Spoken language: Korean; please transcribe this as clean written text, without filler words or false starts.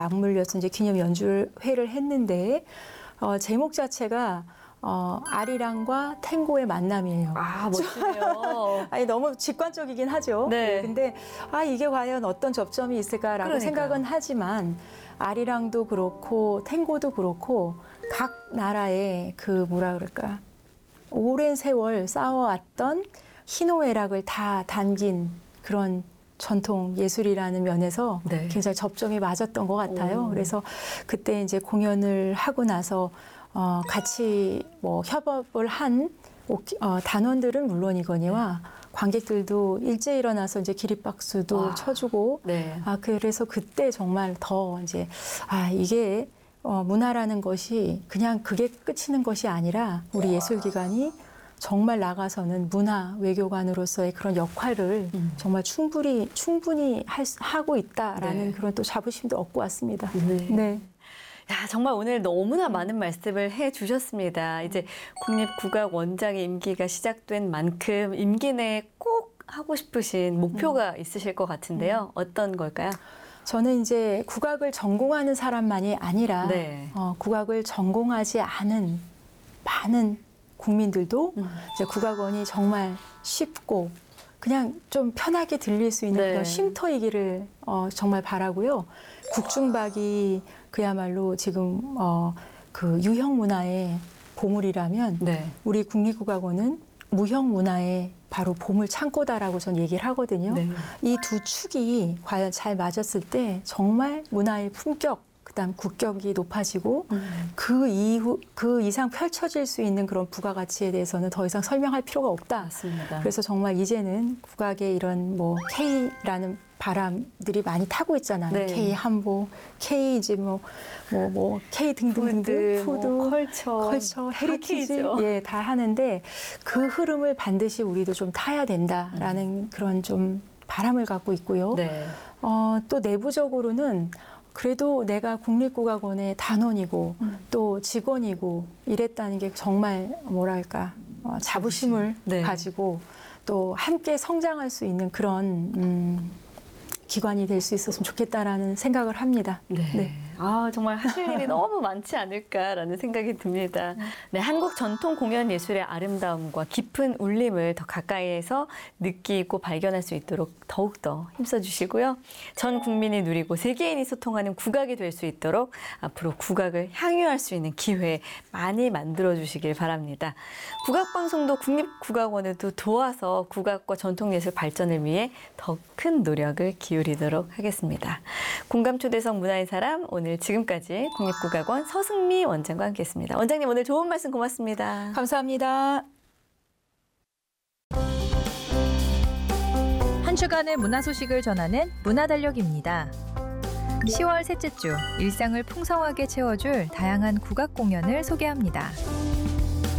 맞물려서 이제 기념 연주회를 했는데 제목 자체가 아리랑과 탱고의 만남이에요. 아, 멋지네요. 아니 너무 직관적이긴 하죠. 네. 근데 이게 과연 어떤 접점이 있을까라고 그러니까요. 생각은 하지만 아리랑도 그렇고 탱고도 그렇고 각 나라의 그 뭐라 그럴까 오랜 세월 쌓아왔던 희노애락을 다 담긴 그런 전통 예술이라는 면에서 네. 굉장히 접점이 맞았던 것 같아요. 그래서 그때 이제 공연을 하고 나서 같이 뭐 협업을 한 단원들은 물론이거니와 관객들도 일제히 일어나서 이제 기립박수도 쳐주고 네. 그래서 그때 정말 더 이제 이게 문화라는 것이 그냥 그게 끝이는 것이 아니라 우리 예술기관이 정말 나가서는 문화 외교관으로서의 그런 역할을 정말 충분히 하고 있다라는 네. 그런 또 자부심도 얻고 왔습니다. 네. 네. 야, 정말 오늘 너무나 많은 말씀을 해 주셨습니다. 이제 국립국악원장의 임기가 시작된 만큼 임기 내에 꼭 하고 싶으신 목표가 있으실 것 같은데요. 어떤 걸까요? 저는 이제 국악을 전공하는 사람만이 아니라 네. 국악을 전공하지 않은 많은 국민들도 이제 국악원이 정말 쉽고 그냥 좀 편하게 들릴 수 있는 네. 그런 쉼터이기를 정말 바라고요. 국중박이 그야말로 지금 그 유형 문화의 보물이라면 네. 우리 국립국악원은 무형 문화의 바로 보물 창고다라고 전 얘기를 하거든요. 네. 이 두 축이 과연 잘 맞았을 때 정말 문화의 품격, 그다음 국격이 높아지고 그 이상 펼쳐질 수 있는 그런 부가가치에 대해서는 더 이상 설명할 필요가 없다. 맞습니다. 그래서 정말 이제는 국악의 이런 뭐 K라는 바람들이 많이 타고 있잖아요. 네. K 한복, K 이제 뭐 K 등등등등 푸드, 컬처, 헤리티지 죠 다 하는데 그 흐름을 반드시 우리도 좀 타야 된다라는 그런 좀 바람을 갖고 있고요. 네. 또 내부적으로는 그래도 내가 국립국악원의 단원이고 또 직원이고 이랬다는 게 정말 뭐랄까 자부심을 네. 가지고 또 함께 성장할 수 있는 그런 기관이 될 수 있었으면 좋겠다라는 생각을 합니다. 네. 정말 하실 일이 너무 많지 않을까라는 생각이 듭니다. 네, 한국 전통 공연 예술의 아름다움과 깊은 울림을 더 가까이에서 느끼고 발견할 수 있도록 더욱더 힘써주시고요. 전 국민이 누리고 세계인이 소통하는 국악이 될 수 있도록 앞으로 국악을 향유할 수 있는 기회 많이 만들어주시길 바랍니다. 국악방송도 국립국악원에도 도와서 국악과 전통예술 발전을 위해 더 큰 노력을 기울이도록 하겠습니다. 공감초대석 문화의 사람, 오늘 지금까지 국립국악원 서승미 원장과 함께했습니다. 원장님 오늘 좋은 말씀 고맙습니다. 감사합니다. 한 주간의 문화 소식을 전하는 문화달력입니다. 10월 셋째 주 일상을 풍성하게 채워줄 다양한 국악 공연을 소개합니다.